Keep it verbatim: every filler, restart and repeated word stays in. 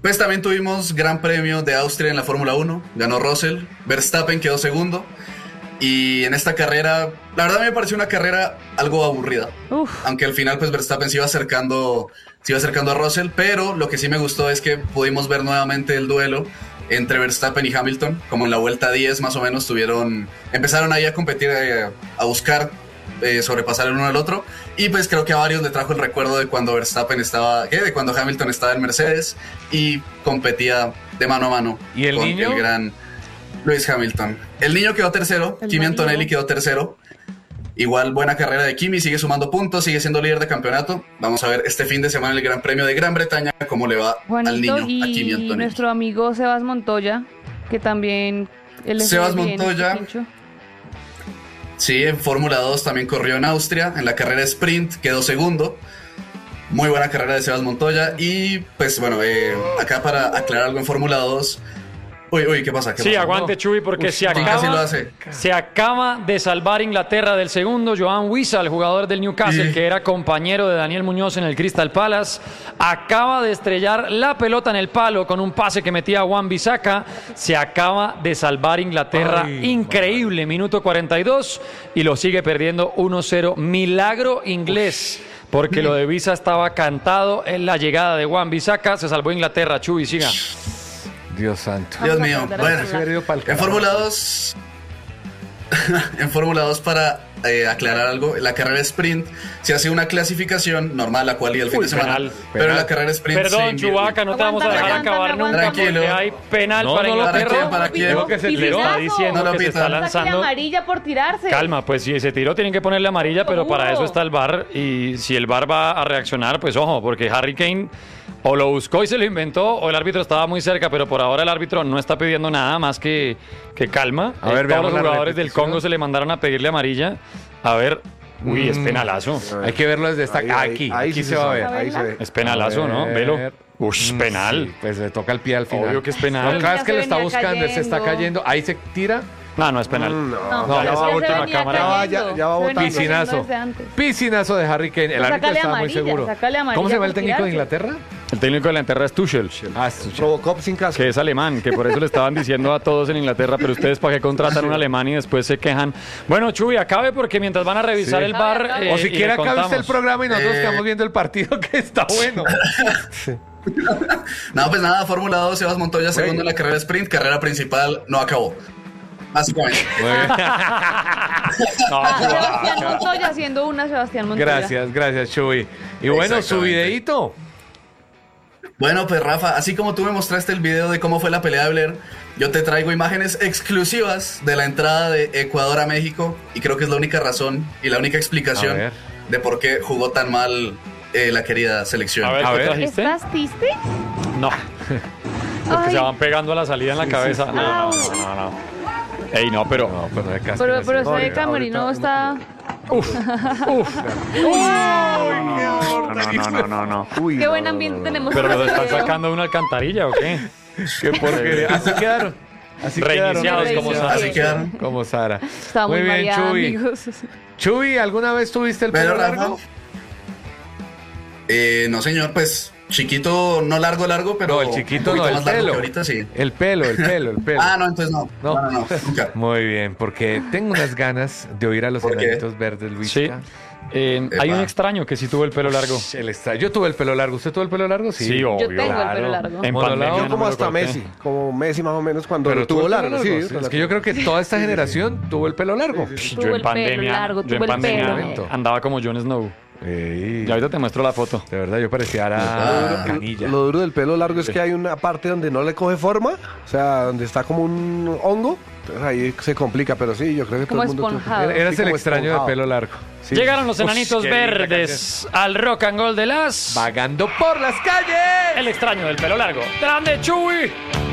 Pues también tuvimos Gran Premio de Austria en la Fórmula uno, ganó Russell, Verstappen quedó segundo. Y en esta carrera, la verdad me pareció una carrera algo aburrida. Uf. Aunque al final pues Verstappen se iba acercando, se iba acercando a Russell, pero lo que sí me gustó es que pudimos ver nuevamente el duelo entre Verstappen y Hamilton, como en la vuelta diez más o menos tuvieron, empezaron ahí a competir, eh, a buscar eh, sobrepasar el uno al otro, y pues creo que a varios le trajo el recuerdo de cuando Verstappen estaba, ¿qué? de cuando Hamilton estaba en Mercedes y competía de mano a mano. ¿Y el con niño? El gran Lewis Hamilton. El niño quedó tercero, el Kimi marido. Antonelli quedó tercero. Igual buena carrera de Kimi, sigue sumando puntos, sigue siendo líder de campeonato. Vamos a ver este fin de semana el Gran Premio de Gran Bretaña, cómo le va Juanito, al niño, y a Kimi Antonelli. Nuestro amigo Sebas Montoya, que también... Él Sebas Montoya, sí, en Fórmula dos también corrió en Austria, en la carrera sprint quedó segundo. Muy buena carrera de Sebas Montoya. Y pues bueno, eh, acá para aclarar algo en Fórmula dos... Uy, uy, ¿qué pasa? ¿Qué sí, pasa? aguante, Chuy, porque Uf, se, acaba, lo hace. se acaba de salvar Inglaterra del segundo. Joan Wisa, el jugador del Newcastle, sí. que era compañero de Daniel Muñoz en el Crystal Palace, acaba de estrellar la pelota en el palo con un pase que metía a Wan-Bissaka. Se acaba de salvar Inglaterra. Ay, increíble, man. Minuto cuarenta y dos, y lo sigue perdiendo uno cero. Milagro inglés. Uf. Porque lo de Wisa estaba cantado en la llegada de Wan-Bissaka. Se salvó Inglaterra, Chuy, siga. Dios santo. Dios mío. Bueno, en Fórmula dos, en Fórmula dos para eh, aclarar algo, la carrera sprint se hace una clasificación normal, la cual y el fin Uy, de semana, penal, pero penal. La carrera sprint. Perdón, Chubaca, no te vamos a dejar aguanta, acabar aguanta, nunca tranquilo. Porque hay penal no, para no, Inglaterra. ¿Para quién? Creo que se le está diciendo no que se está lanzando. Amarilla por tirarse. Calma, pues si se tiró tienen que ponerle amarilla, pero para eso está el V A R, y si el V A R va a reaccionar, pues ojo, porque Harry Kane o lo buscó y se lo inventó, o el árbitro estaba muy cerca, pero por ahora el árbitro no está pidiendo nada más que, que calma. A ver, todos los jugadores del Congo se le mandaron a pedirle amarilla. A ver, uy, mm. es penalazo. Hay que verlo desde esta... Ahí, aquí, ahí, aquí sí se, se va a ver. Ahí se ve. Es penalazo, ¿no? Velo. Ush, mm, penal. Sí, pues le toca el pie al final. Obvio que es penal. No, cada vez que lo está buscando, cayendo. se está cayendo. Ahí se tira. No, no es penal. No, no, no ya esa última cámara. Ya, ya, ya va botando. Piscinazo. Piscinazo de Harry Kane. El árbitro estaba muy seguro. ¿Cómo se llama el técnico de Inglaterra? El técnico de Inglaterra es Tuchel. Ah, es Tuchel. Robocop sin casco. Que es alemán, que por eso le estaban diciendo a todos en Inglaterra, pero ustedes para qué contratan un alemán y después se quejan. Bueno, Chuy, acabe porque mientras van a revisar sí. el V A R... Eh, o si quiere acabe usted el programa y nosotros eh... estamos viendo el partido, que está bueno. Sí. No, pues nada, Fórmula dos, Sebas Montoya, segundo en la carrera sprint, carrera principal, no acabó. Básicamente. no, Sebastián Montoya haciendo una, Sebastián Montoya. Gracias, gracias, Chuy. Y bueno, su videíto. Bueno, pues Rafa, así como tú me mostraste el video de cómo fue la pelea de Blair, yo te traigo imágenes exclusivas de la entrada de Ecuador a México, y creo que es la única razón y la única explicación de por qué jugó tan mal eh, la querida selección. A ver, a ver. ¿Trajiste? ¿Estás triste? No. Porque Ay. se van pegando a la salida en la sí, cabeza. Sí, sí. No, no, no, no. Ey, no, pero... No, pero de pero, pero, pero ese de Camerino está... Uf, uf. Uy, no, no, no, no, no. Uy, qué buen ambiente no, no, no. tenemos. ¿Pero los están sacando de una alcantarilla o qué? Qué porquería. Así quedaron. Así Reiniciados quedaron, como Sara. Así quedaron. Como Sara. Está muy, muy bien, variada, Chuy. Amigos. Chuy, ¿alguna vez tuviste el pelo largo? Eh, no, señor, pues... Chiquito, no largo, largo, pero... No, el chiquito no, el pelo. Ahorita, sí. El pelo, el pelo, el pelo. ah, no, entonces no. No, no, no, nunca. Muy bien, porque tengo unas ganas de oír a los enanitos verdes, Luis. Sí. Eh, hay un extraño que sí tuvo el pelo largo. El extraño. Yo tuve el pelo largo. ¿Usted tuvo el pelo largo? Sí, sí obvio. Yo tengo claro. el pelo largo. En pandemia no como hasta Messi. Como Messi más o menos cuando Pero lo tuvo largo. largo. Sí, sí, es que yo creo que toda esta generación tuvo el pelo largo. Sí, sí. Yo en pandemia, largo, yo en pandemia andaba como Jon Snow. Ey. Y ahorita te muestro la foto. De verdad, yo parecía a canilla. Lo duro del pelo largo es que hay una parte donde no le coge forma, o sea, donde está como un hongo. Entonces ahí se complica, pero sí, yo creo que como todo el mundo... esponjado. Eras sí, el extraño esponjado. De pelo largo. Sí. Llegaron los enanitos Ush, verdes al rock and roll de las... Vagando por las calles. El extraño del pelo largo. ¡Grande, Chuy!